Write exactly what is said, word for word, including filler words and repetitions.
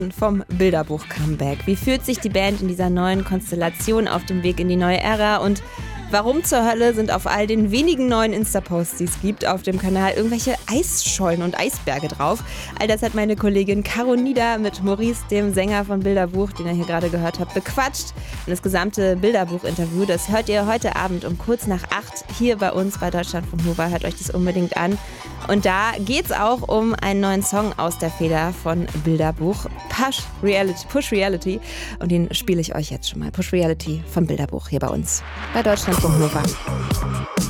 vom Bilderbuch-Comeback. Wie fühlt sich die Band in dieser neuen Konstellation auf dem Weg in die neue Ära und warum zur Hölle sind auf all den wenigen neuen Insta-Posts, die es gibt, auf dem Kanal irgendwelche Eisschollen und Eisberge drauf? All das hat meine Kollegin Caro Nieder mit Maurice, dem Sänger von Bilderbuch, den ihr hier gerade gehört habt, bequatscht. Und das gesamte Bilderbuch-Interview, das hört ihr heute Abend um kurz nach acht hier bei uns bei Deutschlandfunk Nova. Hört euch das unbedingt an. Und da geht's auch um einen neuen Song aus der Feder von Bilderbuch, Push Reality. Push Reality. Und den spiele ich euch jetzt schon mal. Push Reality von Bilderbuch hier bei uns bei Deutschlandfunk Nova.